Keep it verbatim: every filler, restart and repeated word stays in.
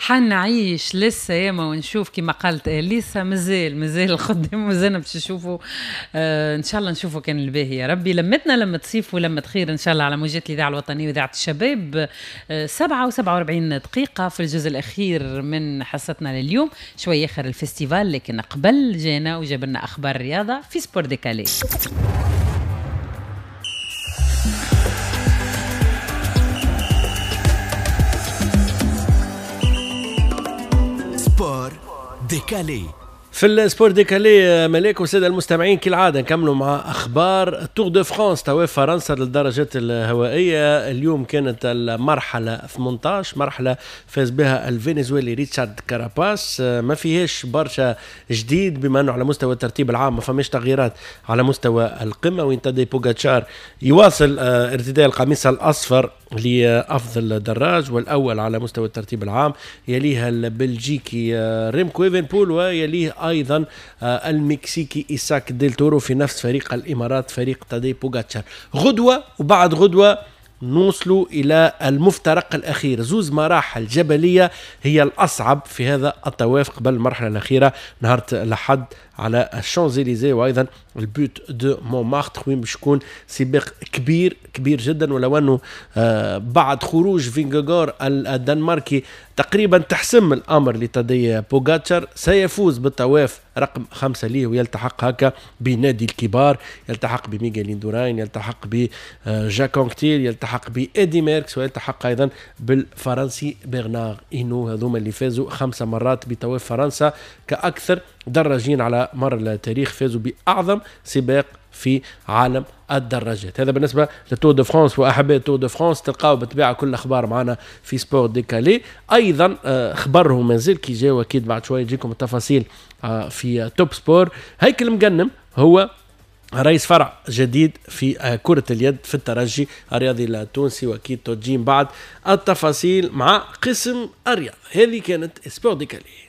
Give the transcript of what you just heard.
حنعيش لسه ياما ونشوف كما قالت لسه مازال مازال الخدام مازلنا باش نشوفوا. آه ان شاء الله نشوفوا كان الباهي يا ربي. لمتنا لما تصيف ولما خير ان شاء الله على موجات الاذاعه الوطنيه واذاعه الشباب. آه سبعة وسبعة وأربعين دقيقه في الجزء الاخير من حصتنا لليوم. شوي اخر الفستيفال لكن قبل جينا وجاب لنا اخبار الرياضه في سبور ديكالي. سبور ديكالي. في السبور ديكالي ملاك والساده المستمعين كالعاده نكملوا مع اخبار تور دو فرانس توا فرنسا للدرجات الهوائيه. اليوم كانت المرحله ثمانية عشر مرحله فاز بها الفنزويلي ريتشارد كاراباس. ما فيهاش برشا جديد بما انه على مستوى الترتيب العام ما فماش تغييرات على مستوى القمه، وين تادي بوغاتشار يواصل ارتداء القميص الاصفر لأفضل دراج والأول على مستوى الترتيب العام، يليها البلجيكي ريمكو إيفنبول ويليه أيضا المكسيكي إيساك ديل تورو في نفس فريق الإمارات فريق تادي بوغاتشار. غدوة وبعد غدوة نوصلوا إلى المفترق الأخير، زوز مراحل جبلية هي الأصعب في هذا الطواف قبل المرحلة الأخيرة نهار الأحد على الشانزليزيه وايضا البوت دو مونمارتر، وين باش يكون سباق كبير كبير جدا. ولو انه آه بعد خروج فينغاغور الدنماركي تقريبا تحسم الامر لتادي بوغاتشار، سيفوز بالطواف رقم خمسة ليه ويلتحق هكا بنادي الكبار، يلتحق بميغيل اندوراين، يلتحق بجاك أونكتيل، يلتحق بإيدي ميركس، ويلتحق ايضا بالفرنسي برنار اينو. هذوما اللي فازوا خمسة مرات بطواف فرنسا كأكثر دراجين على مر التاريخ، فازوا بأعظم سباق في عالم الدراجات. هذا بالنسبة لتور دو فرانس وأحباء تور دو فرانس. تلقاو بالطبيعة كل أخبار معنا في سبور ديكالي. أيضا خبره مازال كي جاء وأكيد بعد شوية يجيكم التفاصيل في توب سبور. هيكل مقنم هو رئيس فرع جديد في كرة اليد في الترجي الرياضي التونسي، وأكيد توجين بعد التفاصيل مع قسم الرياضة. هذه كانت سبور ديكالي.